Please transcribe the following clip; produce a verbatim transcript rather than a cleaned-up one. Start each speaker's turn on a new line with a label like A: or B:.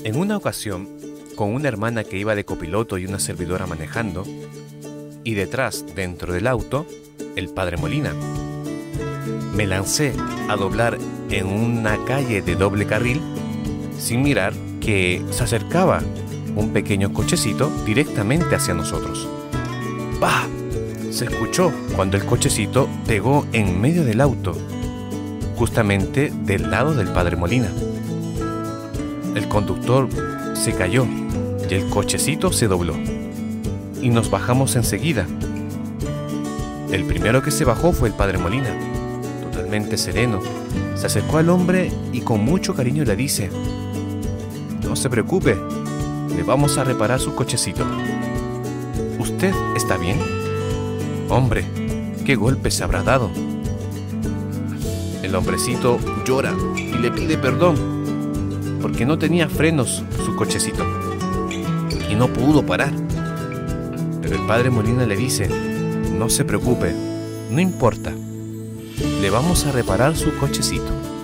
A: En una ocasión, con una hermana que iba de copiloto y una servidora manejando, y detrás, dentro del auto, el padre Molina. Me lancé a doblar en una calle de doble carril sin mirar que se acercaba un pequeño cochecito directamente hacia nosotros. ¡Bah! Se escuchó cuando el cochecito pegó en medio del auto, justamente del lado del padre Molina. El conductor se cayó y el cochecito se dobló y nos bajamos enseguida. El primero que se bajó fue el padre Molina. Totalmente sereno, se acercó al hombre y con mucho cariño le dice: no se preocupe, le vamos a reparar su cochecito. ¿Usted está bien? Hombre, ¿qué golpe se habrá dado? El hombrecito llora y le pide perdón porque no tenía frenos su cochecito y no pudo parar. Pero el padre Molina le dice: no se preocupe, no importa, le vamos a reparar su cochecito.